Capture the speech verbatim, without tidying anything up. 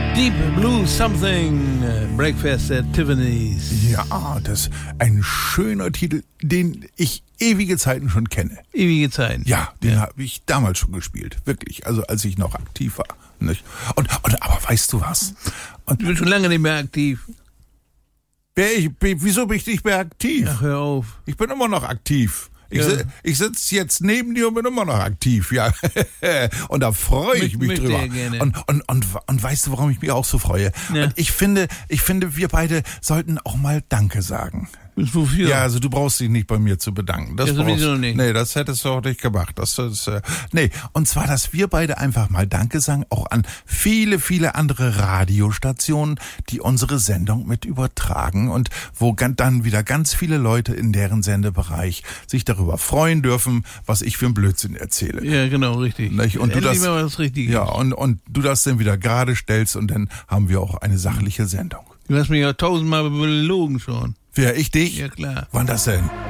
Deep Blue Something, Breakfast at Tiffany's. Ja, das ist ein schöner Titel, den ich ewige Zeiten schon kenne. Ewige Zeiten? Ja, den ja. habe ich damals schon gespielt, wirklich, also als ich noch aktiv war. Nicht? Und, und aber weißt du was? Und, ich bin schon lange nicht mehr aktiv. Wer ich, wieso bin ich nicht mehr aktiv? Ach, hör auf. Ich bin immer noch aktiv. Ich, Ja. si- ich sitze jetzt neben dir und bin immer noch aktiv, ja. Und da freue ich Möcht- mich möchte drüber. er gerne. Und, und, und, und weißt du, warum ich mich auch so freue? Ja. Und ich finde, ich finde, wir beide sollten auch mal Danke sagen. Wofür? Ja, also du brauchst dich nicht bei mir zu bedanken. Das Ja, sowieso brauchst- nicht. Nee, das hättest du auch nicht gemacht. Das ist, äh, nee, und zwar, dass wir beide einfach mal Danke sagen, auch an viele, viele andere Radiostationen, die unsere Sendung mit übertragen und wo gan- dann wieder ganz viele Leute in deren Sendebereich sich darüber freuen dürfen, was ich für einen Blödsinn erzähle. Ja, genau, richtig. Nicht? Und du Endlich das- mal was Richtiges. Ja, und, und du das dann wieder gerade stellst und dann haben wir auch eine sachliche Sendung. Du hast mich ja tausendmal belogen schon. Wer, ich dich? Ja, klar. Wann das denn?